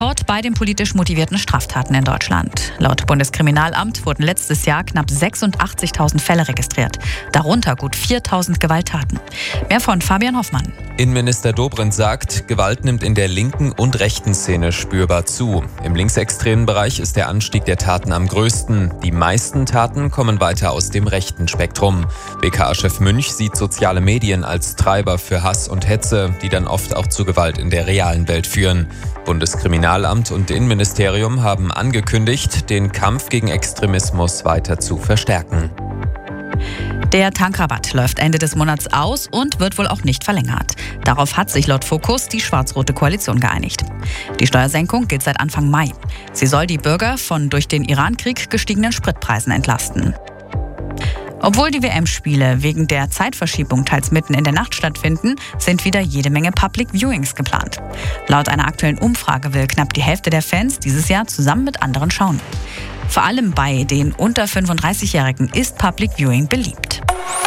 Rekord bei den politisch motivierten Straftaten in Deutschland. Laut Bundeskriminalamt wurden letztes Jahr knapp 86.000 Fälle registriert. Darunter gut 4.000 Gewalttaten. Mehr von Fabian Hoffmann. Innenminister Dobrindt sagt, Gewalt nimmt in der linken und rechten Szene spürbar zu. Im linksextremen Bereich ist der Anstieg der Taten am größten. Die meisten Taten kommen weiter aus dem rechten Spektrum. BKA-Chef Münch sieht soziale Medien als Treiber für Hass und Hetze, die dann oft auch zu Gewalt in der realen Welt führen. Bundeskriminalamt und Innenministerium haben angekündigt, den Kampf gegen Extremismus weiter zu verstärken. Der Tankrabatt läuft Ende des Monats aus und wird wohl auch nicht verlängert. Darauf hat sich laut Focus die schwarz-rote Koalition geeinigt. Die Steuersenkung gilt seit Anfang Mai. Sie soll die Bürger von durch den Irankrieg gestiegenen Spritpreisen entlasten. Obwohl die WM-Spiele wegen der Zeitverschiebung teils mitten in der Nacht stattfinden, sind wieder jede Menge Public Viewings geplant. Laut einer aktuellen Umfrage will knapp die Hälfte der Fans dieses Jahr zusammen mit anderen schauen. Vor allem bei den unter 35-Jährigen ist Public Viewing beliebt.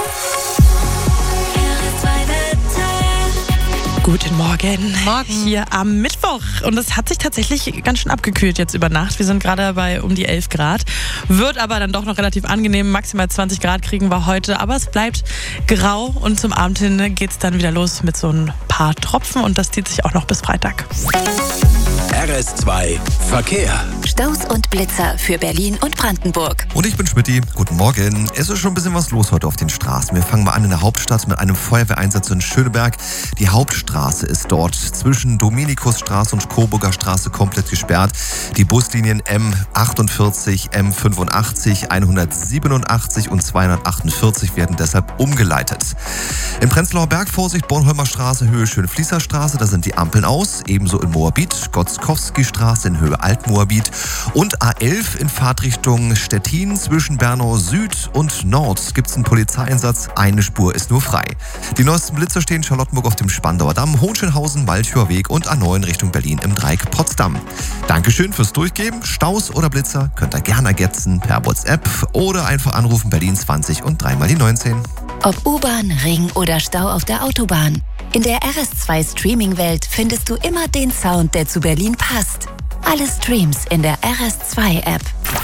Guten Morgen. Hier am Mittwoch. Und es hat sich tatsächlich ganz schön abgekühlt jetzt über Nacht. Wir sind gerade bei um die 11 Grad. Wird aber dann doch noch relativ angenehm. Maximal 20 Grad kriegen wir heute. Aber es bleibt grau. Und zum Abend hin geht es dann wieder los mit so ein paar Tropfen. Und das zieht sich auch noch bis Freitag. RS2 Verkehr. Staus und Blitzer für Berlin und Brandenburg. Und ich bin Schmidti. Guten Morgen. Es ist schon ein bisschen was los heute auf den Straßen. Wir fangen mal an in der Hauptstadt mit einem Feuerwehreinsatz in Schöneberg. Die Hauptstraße ist dort zwischen Dominikusstraße und Coburger Straße komplett gesperrt. Die Buslinien M48, M85, 187 und 248 werden deshalb umgeleitet. Im Prenzlauer Berg Vorsicht Bornholmer Straße, Höhe Schönfließer Straße, da sind die Ampeln aus. Ebenso in Moabit, Gotzkowski-Straße in Höhe Altmoabit und A11 in Fahrtrichtung Stettin zwischen Bernau Süd und Nord gibt es einen Polizeieinsatz. Eine Spur ist nur frei. Die neuesten Blitzer stehen Charlottenburg auf dem Spandauer Damm, Hohenschönhausen, Malchower Weg und A9 Richtung Berlin im Dreieck Potsdam. Dankeschön fürs Durchgeben. Staus oder Blitzer könnt ihr gerne ergänzen per WhatsApp oder einfach anrufen Berlin 20 und 3 die 19. Ob U-Bahn, Ring oder Stau auf der Autobahn. In der RS2 Streaming-Welt findest du immer den Sound, der zu Berlin passt. Alle Streams in der RS2-App.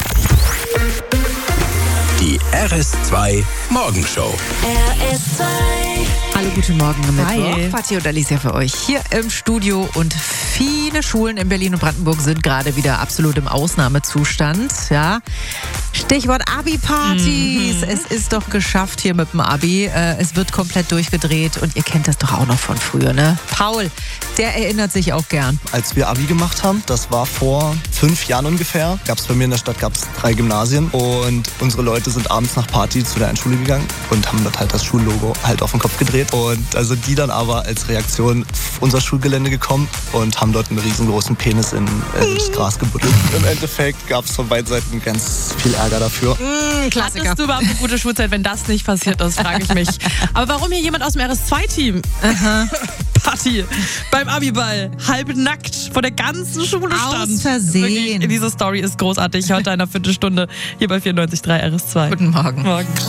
Die RS2 Morgenshow. RS2. Hallo, guten Morgen am Mittwoch. Hi. Fatih und Alicia für euch hier im Studio. Und viele Schulen in Berlin und Brandenburg sind gerade wieder absolut im Ausnahmezustand. Ja. Stichwort Abi-Partys. Es ist doch geschafft hier mit dem Abi. Es wird komplett durchgedreht und ihr kennt das doch auch noch von früher, ne? Paul, der erinnert sich auch gern. Als wir Abi gemacht haben, das war vor 5 Jahren ungefähr, gab es bei mir in der Stadt 3 Gymnasien und unsere Leute sind abends nach Party zu der einen Schule gegangen und haben dort halt das Schullogo halt auf den Kopf gedreht und also die dann aber als Reaktion auf unser Schulgelände gekommen und haben dort einen riesengroßen Penis ins Gras gebuddelt. Im Endeffekt gab es von beiden Seiten ganz viel Ärger dafür. Klassiker. Hattest du überhaupt eine gute Schulzeit, wenn das nicht passiert ist, frage ich mich. Aber warum hier jemand aus dem RS2-Team? Party beim Abiball, halb nackt vor der ganzen Schule stand. Aus Versehen. Wirklich, diese Story ist großartig. Heute in einer Viertelstunde hier bei 94.3 RS2. Guten Morgen. Morgen.